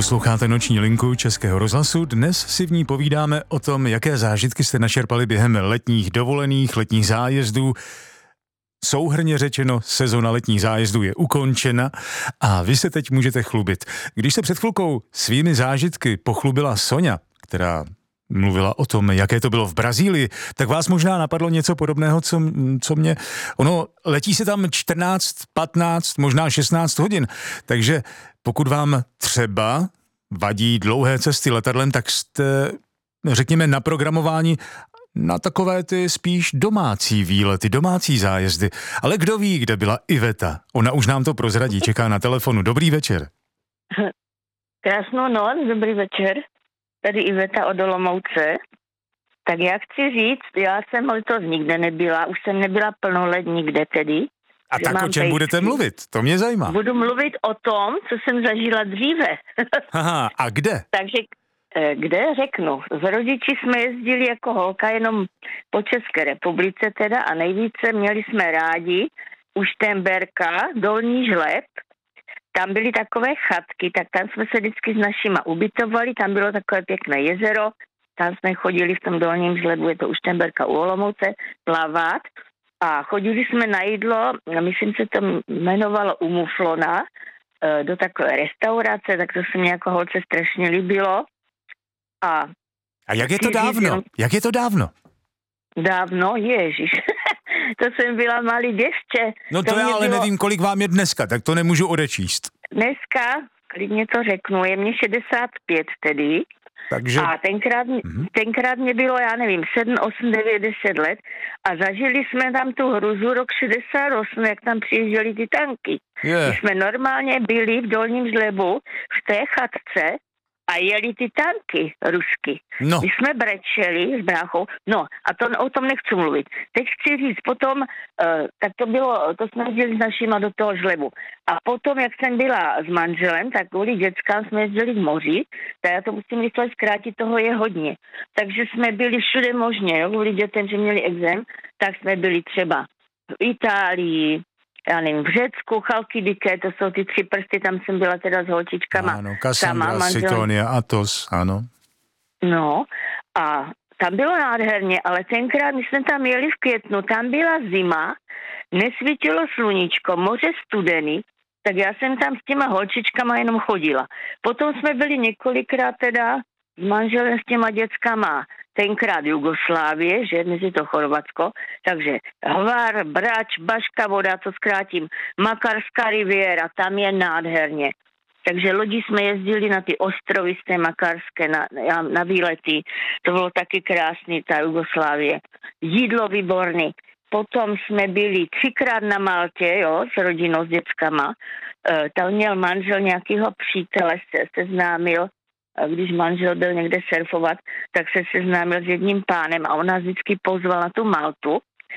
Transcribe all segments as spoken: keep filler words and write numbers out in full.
Posloucháte Noční linku Českého rozhlasu. Dnes si v ní povídáme o tom, jaké zážitky jste načerpali během letních dovolených, letních zájezdů. Souhrnně řečeno, sezona letních zájezdů je ukončena a vy se teď můžete chlubit. Když se před chvilkou svými zážitky pochlubila Soňa, která mluvila o tom, jaké to bylo v Brazílii, tak vás možná napadlo něco podobného, co, co mě... Ono, letí se tam čtrnáct, patnáct, možná šestnáct hodin, takže pokud vám třeba vadí dlouhé cesty letadlem, tak jste, řekněme, naprogramováni na takové ty spíš domácí výlety, domácí zájezdy. Ale kdo ví, kde byla Iveta? Ona už nám to prozradí, čeká na telefonu. Dobrý večer. Krásnou noc, dobrý večer. Tady Iveta od Olomouce. Tak já chci říct, já jsem letos nikde nebyla, už jsem nebyla plnolet nikde tedy. A tak o čem budete mluvit? To mě zajímá. Budu mluvit o tom, co jsem zažila dříve. Aha, a kde? Takže kde, řeknu. S rodiči jsme jezdili jako holka jenom po České republice teda a nejvíce měli jsme rádi u Šternberka, Dolní Žleb. Tam byly takové chatky, tak tam jsme se vždycky s našima ubytovali, tam bylo takové pěkné jezero, tam jsme chodili v tom Dolním Žlebu, je to u Šternberka u Olomouce, plavat a chodili jsme na jídlo, myslím se to jmenovalo u Muflona, do takové restaurace, tak to se mě jako holce strašně líbilo. A, a jak je to dávno? Jak je to dávno? Dávno, ježiš. To jsem byla malý děvče. No to, to já ale bylo... nevím, kolik vám je dneska, tak to nemůžu odečíst. Dneska, klidně to řeknu, je mě šedesát pět tedy. Takže... A tenkrát, mm-hmm. tenkrát mě bylo, já nevím, sedm, osm, devět, deset let a zažili jsme tam tu hruzu rok šedesát osm, jak tam přijížděly ty tanky. Yeah. My jsme normálně byli v Dolním Žlebu v té chatce a jeli ty tanky rusky. No. My jsme brečeli s bráchou. No a to, o tom nechci mluvit. Teď chci říct, potom, uh, tak to bylo, to jsme jezdili s našima do toho Žlebu. A potom, jak jsem byla s manželem, tak kvůli dětskám jsme jezdili k moři, tak já to musím rychle zkrátit, toho je hodně. Takže jsme byli všude možně, jo, kvůli dětem, že měli exém, tak jsme byli třeba v Itálii, já nevím, v Řecku, Chalkidike, to jsou ty tři prsty, tam jsem byla teda s holčičkama. Ano, Kassandra, Sitonia, Athos, ano. No, a tam bylo nádherně, ale tenkrát, my jsme tam jeli v květnu, tam byla zima, nesvítilo sluníčko, moře studený, tak já jsem tam s těma holčičkama jenom chodila. Potom jsme byli několikrát teda s manželem s těma dětskama, tenkrát Jugoslávie, že mezi to Chorvatsko, takže Hvar, Brač, Baška voda, to zkrátím, Makarská riviera, tam je nádherně. Takže lodi jsme jezdili na ty ostrovy z té Makarské, na, na výlety, to bylo taky krásný, ta Jugoslávie. Jídlo výborný. Potom jsme byli třikrát na Maltě, jo, s rodinou, s dětskama. E, tam měl manžel nějakého přítele, se seznámil, když manžel byl někde surfovat, tak se seznámil s jedním pánem a on nás vždycky pozval na tu Maltu.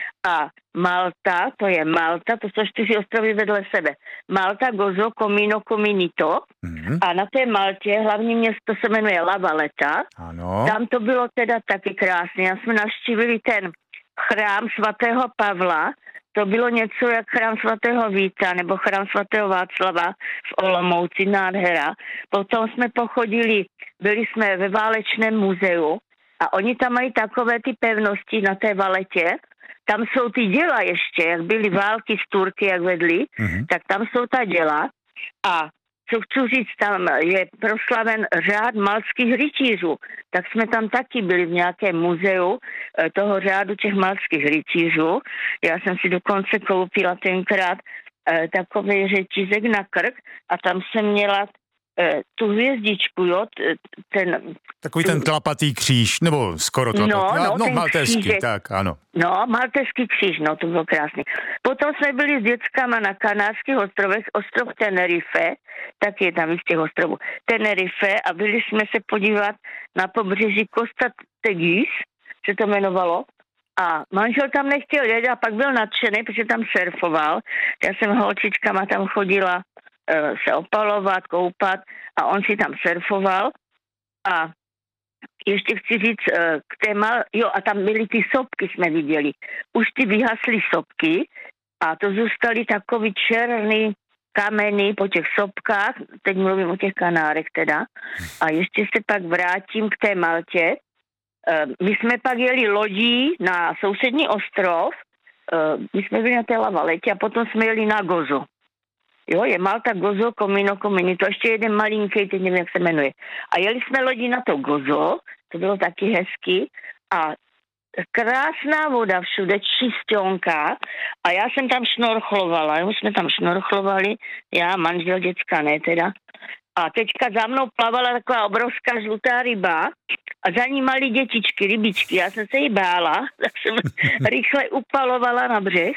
A Malta, to je Malta, to jsou čtyři ostrovy vedle sebe. Malta, Gozo, Comino, Cominito. Mm-hmm. A na té Maltě hlavní město se jmenuje La Valletta. Ano. Tam to bylo teda taky krásné. Já jsme navštívili ten chrám svatého Pavla. To bylo něco jak chrám svatého Víta nebo chrám svatého Václava v Olomouci, nádhera. Potom jsme pochodili, byli jsme ve válečném muzeu a oni tam mají takové ty pevnosti na té Valetě. Tam jsou ty děla ještě, jak byly války s Turky, jak vedli, mm-hmm. tak tam jsou ta děla. A co chci říct, tam je proslaven řád maltských rytířů. Tak jsme tam taky byli v nějakém muzeu toho řádu těch maltských rytířů. Já jsem si dokonce koupila tenkrát eh, takový řetízek na krk a tam jsem měla eh, tu hvězdičku, jo, ten... Takový ten tlapatý kříž, nebo skoro tlapatý, no, no, no maltéský, křížek. Tak, ano. No, maltéský kříž, no, to bylo krásný. Potom jsme byli s dětskama na Kanárských ostrovech, ostrov Tenerife, tak je tam z těch ostrovů, Tenerife a byli jsme se podívat na pobřeží Costa Teguise, se to jmenovalo, a manžel tam nechtěl jet a pak byl nadšený, protože tam surfoval. Já jsem holčičkama tam chodila uh, se opalovat, koupat a on si tam surfoval a ještě chci říct k téma, jo, a tam byly ty sopky, jsme viděli. Už ty vyhasly sopky a to zůstaly takový černý, kameny, po těch sopkách, teď mluvím o těch kanárech teda, a ještě se pak vrátím k té Maltě. My jsme pak jeli lodí na sousední ostrov, my jsme byli na té Lavaletě a potom jsme jeli na Gozo. Jo, je Malta, Gozo, Comino, Comini, to ještě jeden malinký, teď nevím, jak se jmenuje. A jeli jsme lodí na to Gozo, to bylo taky hezky a krásná voda všude, čistionka a já jsem tam šnorchlovala, jo, jsme tam šnorchlovali, já, manžel, děcka, ne teda. A teďka za mnou plavala taková obrovská žlutá ryba a za ní malí dětičky, rybičky. Já jsem se jí bála, tak jsem rychle upalovala na břeh.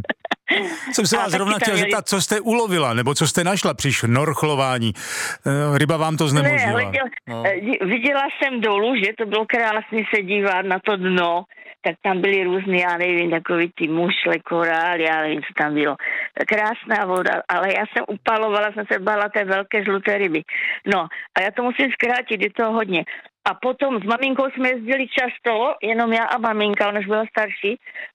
Jsem se vás zrovna chtěl zeptat, co jste ulovila, nebo co jste našla při šnorchlování. Ryba vám to znemožnila. Ne, viděla, no. viděla jsem dolů, že to bylo krásně se dívat na to dno, tak tam byly různé, já nevím, takový ty mušle, korály, já nevím, co tam bylo. Krásná voda, ale já jsem upalovala, jsem se bála té velké žluté ryby. No, a já to musím zkrátit, je to hodně. A potom s maminkou jsme jezdili často, jenom já a maminka, ona už byla starší,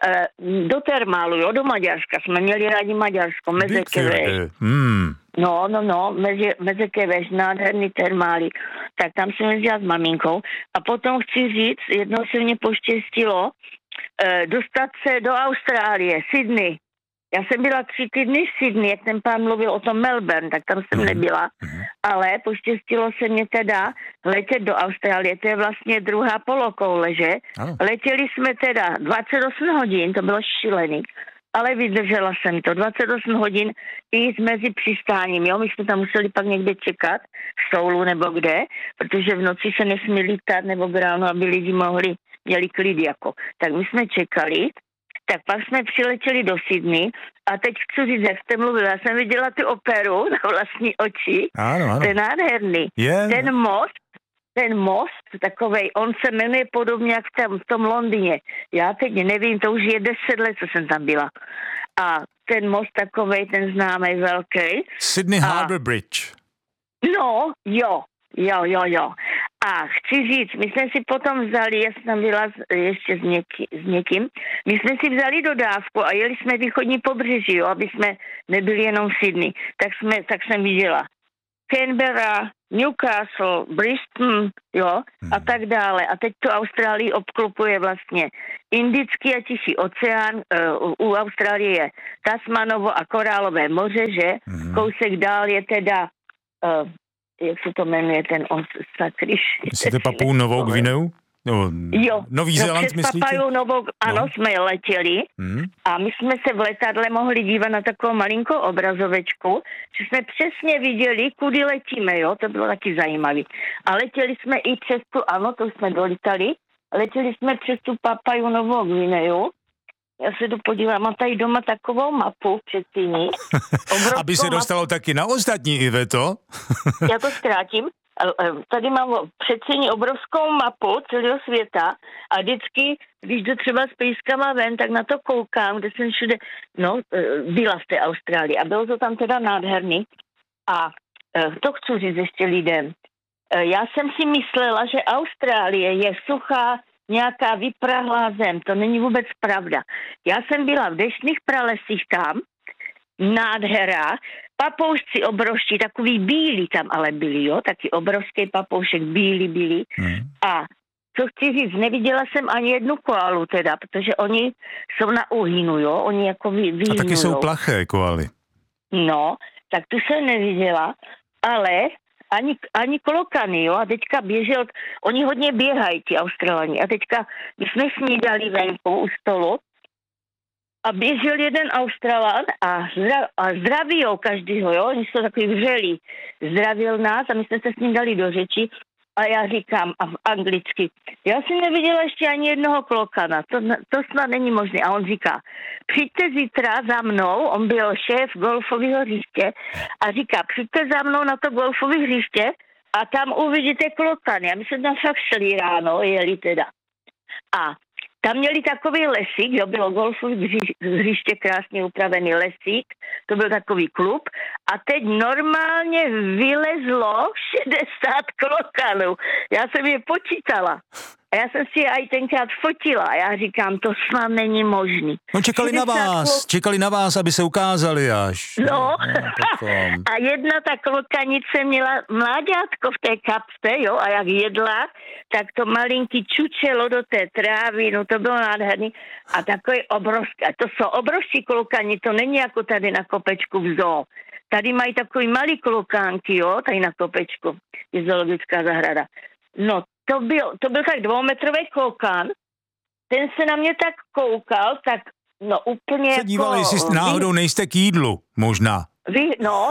do termálu, jo, do Maďarska. Jsme měli rádi Maďarsko, Mezekeveš. Hmm. No, no, no, Mezekeveš, nádherný termály. Tak tam jsem jezdila s maminkou. A potom chci říct, jednou se mě poštěstilo dostat se do Austrálie, Sydney. Já jsem byla tři týdny v Sydney, jak ten pán mluvil o tom Melbourne, tak tam jsem nebyla. Ale poštěstilo se mě teda letět do Austrálie, to je vlastně druhá polokoule, že? Letěli jsme teda dvacet osm hodin, to bylo šílený, ale vydržela jsem to, dvacet osm hodin i mezi přistáním, jo? My jsme tam museli pak někde čekat, v Soulu nebo kde, protože v noci se nesmí lítat nebo ráno, aby lidi mohli, měli klid jako. Tak my jsme čekali. Tak pak jsme přiletěli do Sydney a teď chci říct, jak jste mluvila, já jsem viděla tu operu na vlastní oči, ano, ano. To je nádherný. Yeah. Ten most, ten most takovej, on se jmenuje podobně jak v tom, v tom Londýně. Já teď nevím, to už je deset let, co jsem tam byla. A ten most takovej, ten známý velký. Sydney a... Harbour Bridge. No, jo. Jo, jo, jo. A chci říct, my jsme si potom vzali, já jsem tam byla ještě s, něký, s někým, my jsme si vzali dodávku a jeli jsme východní pobřeží, jo, aby jsme nebyli jenom v Sydney. Tak, jsme, tak jsem viděla Canberra, Newcastle, Brisbane, jo, hmm. a tak dále. A teď to Austrálii obklopuje vlastně Indický a Tichý oceán, uh, u Austrálie je Tasmanovo a Korálové moře, že? Hmm. Kousek dál je teda... Uh, jak se to jmenuje, ten sakryš. Myslíte Papou Novou Gvineu? No, jo, Nový no, Zéland, přes myslíte? Papou Novou, ano, no. Jsme letěli hmm. a my jsme se v letadle mohli dívat na takovou malinkou obrazovečku, že jsme přesně viděli, kudy letíme, jo, to bylo taky zajímavé. A letěli jsme i přes tu, ano, to jsme dolítali, letěli jsme přes tu Papou Novou Gvineu. Já se jdu podívám, mám tady doma takovou mapu předtím. Aby se dostalo mapu. Taky na ostatní, Iveto. Já to zkrátím. Tady mám předsíní obrovskou mapu celého světa a vždycky, když jdu třeba s pejskama ven, tak na to koukám, kde jsem všude, no, byla v té Austrálii a bylo to tam teda nádherný. A to chci říct ještě lidem. Já jsem si myslela, že Austrálie je suchá, nějaká vyprahlá zem. To není vůbec pravda. Já jsem byla v deštných pralesích tam, nádhera, papoušci obrovští, takový bílí tam ale byli, jo, taky obrovský papoušek, bílý, bílý. Hmm. A co chci říct, neviděla jsem ani jednu koalu teda, protože oni jsou na uhýnu, jo, oni jako vy, vyhynujou. A taky jsou plaché koaly. No, tak tu jsem neviděla, ale ani, ani klokany, jo, a teďka běžel, oni hodně běhají, ti Australani, a teďka my jsme snídali venku u stolu a běžel jeden Australan a, zdra, a zdravil každýho, jo, oni jsou takový vřelí, zdravil nás a my jsme se s ním dali do řeči a já říkám a anglicky, já jsem neviděla ještě ani jednoho klokana, to, to snad není možné. A on říká, přijďte zítra za mnou, on byl šéf golfového hřiště a říká, přijďte za mnou na to golfové hřiště a tam uvidíte klokany. A my jsme tam fakt šli ráno, jeli teda. A tam měli takový lesík, jo, bylo golfové hřiště, krásně upravený lesík, to byl takový klub a teď normálně vylezlo šedesát klokanů. Já jsem je počítala. A A já jsem si je aj tenkrát fotila a já říkám, to snad není možný. No čekali na vás, klok... čekali na vás, aby se ukázali až. No, no a jedna ta klokanice měla mláďátko v té kapse, jo, a jak jedla, tak to malinký čučelo do té trávy, no to bylo nádherný. A takový obrovský, a to jsou obrovský klokani, to není jako tady na kopečku v zoo. Tady mají takový malý klokánky, jo, tady na kopečku, je zoologická zahrada. No, to byl, to byl tak dvoumetrový klokán, ten se na mě tak koukal, tak no úplně se dívali, jako... jestli náhodou nejste k jídlu, možná. Vy, no.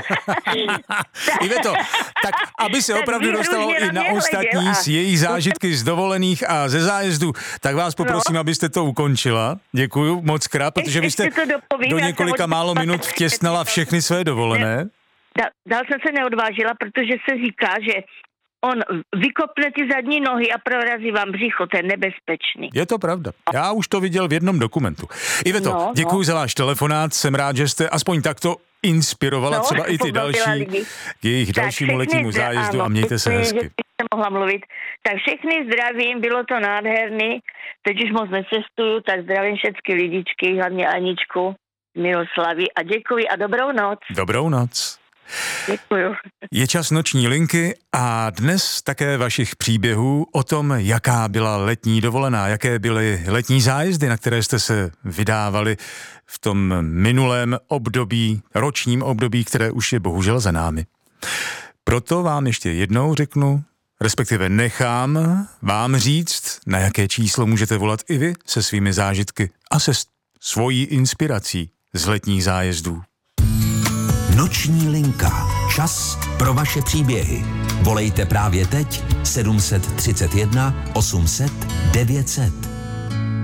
Iveto, tak aby se opravdu dostalo i na ostatní z jejich zážitky z dovolených a ze zájezdu, tak vás poprosím, no. abyste to ukončila. Děkuju moc krát, protože vy jste do několika málo minut vtěsnala všechny své dovolené. Dál, dál jsem se neodvážila, protože se říká, že on vykopne ty zadní nohy a prorazí vám břicho, to je nebezpečný. Je to pravda. Já už to viděl v jednom dokumentu. Iveto, no, děkuji no. za váš telefonát, jsem rád, že jste aspoň takto inspirovala no, třeba i ty další k jejich tak dalšímu letnímu zdra- zájezdu ano, a mějte se hezky. Že mohla mluvit. Tak všechny zdravím, bylo to nádherný, teď už moc necestuju, tak zdravím všechny lidičky, hlavně Aničku, Miloslavy a děkuji a dobrou noc. Dobrou noc. Děkuju. Je čas noční linky a dnes také vašich příběhů o tom, jaká byla letní dovolená, jaké byly letní zájezdy, na které jste se vydávali v tom minulém období, ročním období, které už je bohužel za námi. Proto vám ještě jednou řeknu, respektive nechám vám říct, na jaké číslo můžete volat i vy se svými zážitky a se svojí inspirací z letních zájezdů. Noční linka. Čas pro vaše příběhy. Volejte právě teď sedm set třicet jedna osm set devět set.